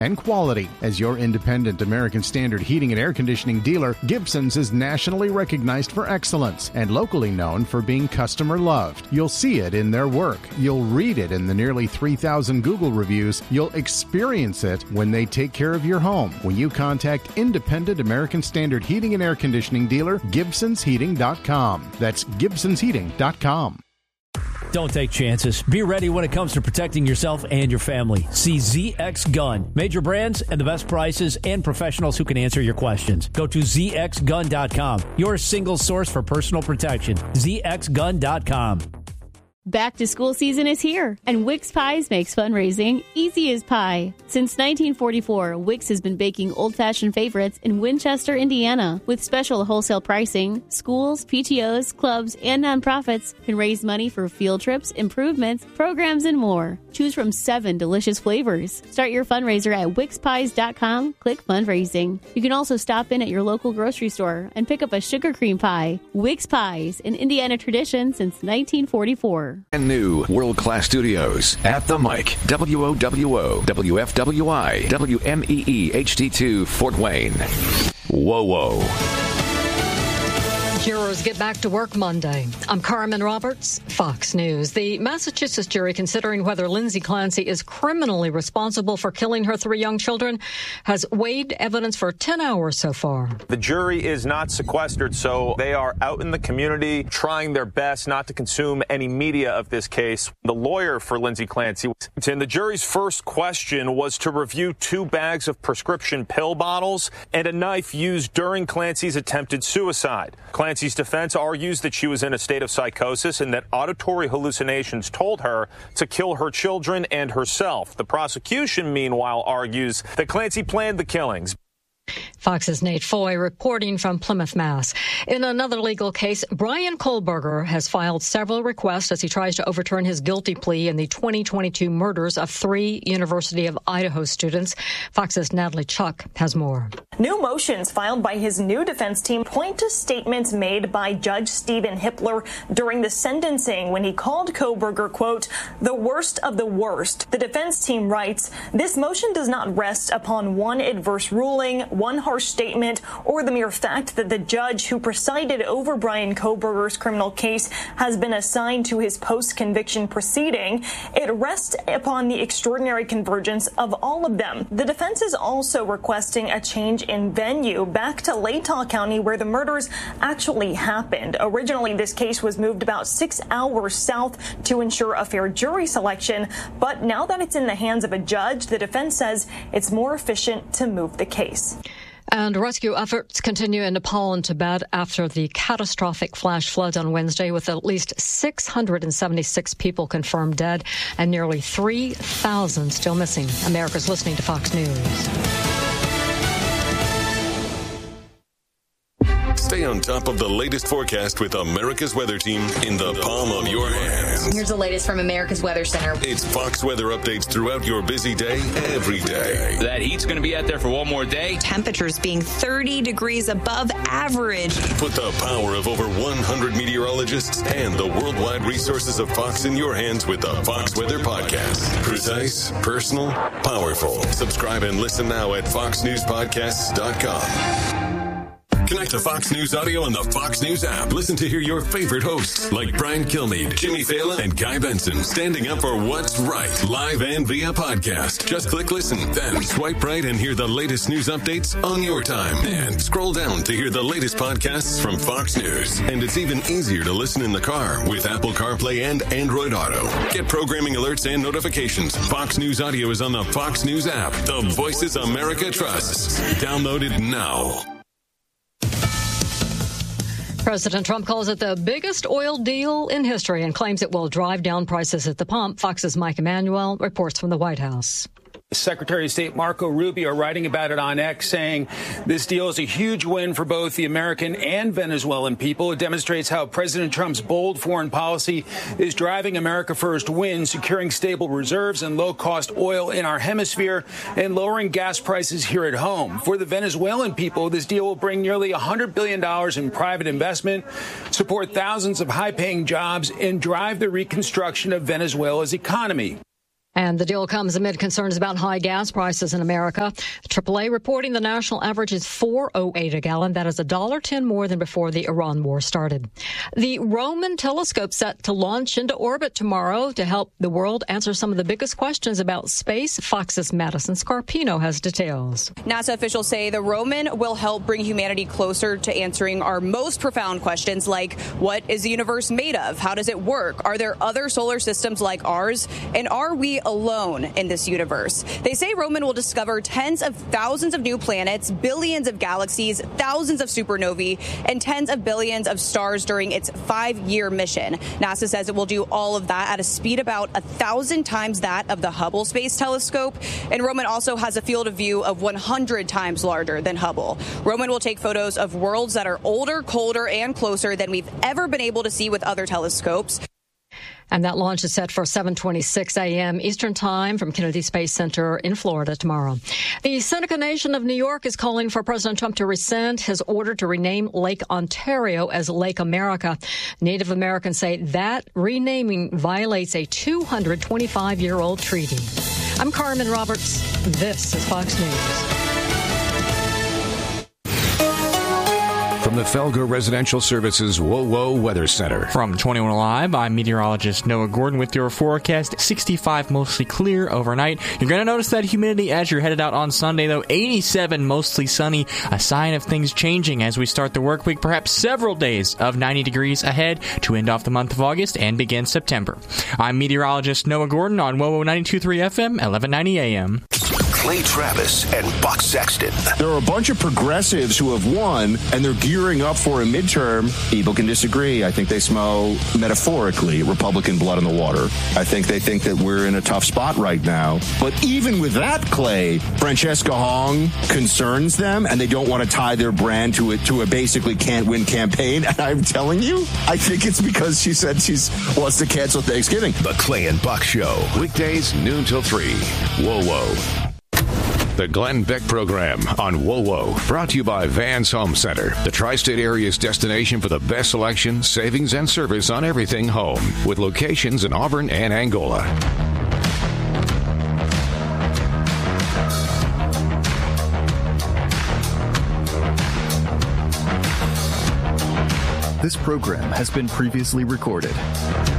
and quality. As your independent American Standard heating and air conditioning dealer, Gibson's is nationally recognized for excellence and locally known for being customer loved. You'll see it in their work. You'll read it in the nearly 3,000 Google reviews. You'll experience it when they take care of your home. When you contact independent American Standard heating and air conditioning dealer, GibsonsHeating.com. That's GibsonsHeating.com. Don't take chances. Be ready when it comes to protecting yourself and your family. See ZX Gun. Major brands and the best prices and professionals who can answer your questions. Go to ZXGun.com. Your single source for personal protection. ZXGun.com. Back to school season is here, and Wix Pies makes fundraising easy as pie. Since 1944, Wix has been baking old-fashioned favorites in Winchester, Indiana. With special wholesale pricing, schools, PTOs, clubs, and nonprofits can raise money for field trips, improvements, programs, and more. Choose from 7 delicious flavors. Start your fundraiser at WixPies.com. Click fundraising. You can also stop in at your local grocery store and pick up a sugar cream pie. Wix Pies, an Indiana tradition since 1944. And new world-class studios at the mic. WOWO, WFWI, WMEE HD2 Fort Wayne. Whoa, whoa. Jurors get back to work Monday. I'm Carmen Roberts, Fox News. The Massachusetts jury considering whether Lindsay Clancy is criminally responsible for killing her 3 young children has weighed evidence for 10 hours so far. The jury is not sequestered, so they are out in the community trying their best not to consume any media of this case. The lawyer for Lindsay Clancy, and the jury's first question was to review 2 bags of prescription pill bottles and a knife used during Clancy's attempted suicide. Clancy's defense argues that she was in a state of psychosis and that auditory hallucinations told her to kill her children and herself. The prosecution, meanwhile, argues that Clancy planned the killings. Fox's Nate Foy reporting from Plymouth, Mass. In another legal case, Brian Kohlberger has filed several requests as he tries to overturn his guilty plea in the 2022 murders of 3 University of Idaho students. Fox's Natalie Chuck has more. New motions filed by his new defense team point to statements made by Judge Stephen Hippler during the sentencing when he called Kohlberger, quote, the worst of the worst. The defense team writes, this motion does not rest upon one adverse ruling, one harsh statement, or the mere fact that the judge who presided over Brian Kohlberger's criminal case has been assigned to his post-conviction proceeding. It rests upon the extraordinary convergence of all of them. The defense is also requesting a change in venue back to Latah County, where the murders actually happened. Originally, this case was moved about 6 hours south to ensure a fair jury selection, but now that it's in the hands of a judge, the defense says it's more efficient to move the case. And rescue efforts continue in Nepal and Tibet after the catastrophic flash floods on Wednesday, with at least 676 people confirmed dead and nearly 3,000 still missing. America's listening to Fox News. Stay on top of the latest forecast with America's Weather Team in the palm of your hands. Here's the latest from America's Weather Center. It's Fox weather updates throughout your busy day, every day. That heat's going to be out there for one more day. Temperatures being 30 degrees above average. Put the power of over 100 meteorologists and the worldwide resources of Fox in your hands with the Fox Weather Podcast. Precise, personal, powerful. Subscribe and listen now at foxnewspodcasts.com. Connect to Fox News Audio on the Fox News app. Listen to hear your favorite hosts like Brian Kilmeade, Jimmy Fallon, and Guy Benson standing up for what's right, live and via podcast. Just click listen, then swipe right and hear the latest news updates on your time. And scroll down to hear the latest podcasts from Fox News. And it's even easier to listen in the car with Apple CarPlay and Android Auto. Get programming alerts and notifications. Fox News Audio is on the Fox News app. The voices America trusts. Download it now. President Trump calls it the biggest oil deal in history and claims it will drive down prices at the pump. Fox's Mike Emanuel reports from the White House. Secretary of State Marco Rubio writing about it on X, saying this deal is a huge win for both the American and Venezuelan people. It demonstrates how President Trump's bold foreign policy is driving America First win, securing stable reserves and low-cost oil in our hemisphere and lowering gas prices here at home. For the Venezuelan people, this deal will bring nearly $100 billion in private investment, support thousands of high-paying jobs, and drive the reconstruction of Venezuela's economy. And the deal comes amid concerns about high gas prices in America. AAA reporting the national average is $4.08 a gallon. That is $1.10 more than before the Iran war started. The Roman telescope set to launch into orbit tomorrow to help the world answer some of the biggest questions about space. Fox's Madison Scarpino has details. NASA officials say the Roman will help bring humanity closer to answering our most profound questions like, what is the universe made of? How does it work? Are there other solar systems like ours? And are we alone in this universe? They say Roman will discover tens of thousands of new planets, billions of galaxies, thousands of supernovae, and tens of billions of stars during its 5-year mission. NASA says it will do all of that at a speed about 1,000 times that of the Hubble Space Telescope. And Roman also has a field of view of 100 times larger than Hubble. Roman will take photos of worlds that are older, colder, and closer than we've ever been able to see with other telescopes. And that launch is set for 7:26 a.m. Eastern Time from Kennedy Space Center in Florida tomorrow. The Seneca Nation of New York is calling for President Trump to rescind his order to rename Lake Ontario as Lake America. Native Americans say that renaming violates a 225-year-old treaty. I'm Carmen Roberts. This is Fox News. From the Felger Residential Services WOWO Weather Center. From 21 Live, I'm meteorologist Noah Gordon with your forecast. 65 mostly clear overnight. You're going to notice that humidity as you're headed out on Sunday, though. 87 mostly sunny. A sign of things changing as we start the work week. Perhaps several days of 90 degrees ahead to end off the month of August and begin September. I'm meteorologist Noah Gordon on WOWO 92.3 FM, 1190 AM. Clay Travis and Buck Sexton. There are a bunch of progressives who have won, and they're gearing up for a midterm. People can disagree. I think they smell, metaphorically, Republican blood in the water. I think they think that we're in a tough spot right now. But even with that, Clay, Francesca Hong concerns them, and they don't want to tie their brand to a basically can't-win campaign. And I'm telling you, I think it's because she said she wants to cancel Thanksgiving. The Clay and Buck Show. Weekdays, noon till 3. WOWO. The Glenn Beck Program on WOWO. Brought to you by Vans Home Center, the tri-state area's destination for the best selection, savings, and service on everything home, with locations in Auburn and Angola. This program has been previously recorded.